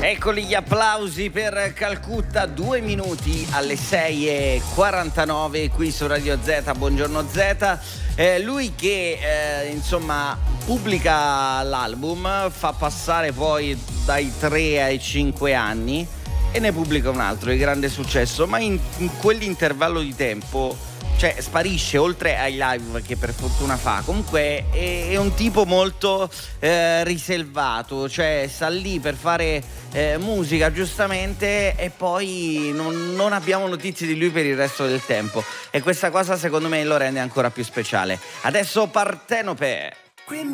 Eccoli gli applausi per Calcutta, 2 minuti alle 6:49 qui su Radio Z. Buongiorno Z. Lui che insomma pubblica l'album, fa passare poi dai 3 ai 5 anni e ne pubblica un altro di grande successo, ma in quell'intervallo di tempo, cioè, sparisce, oltre ai live che per fortuna fa. Comunque è un tipo molto riservato, cioè sta lì per fare musica giustamente e poi non abbiamo notizie di lui per il resto del tempo, e questa cosa secondo me lo rende ancora più speciale. Adesso Partenope. Qui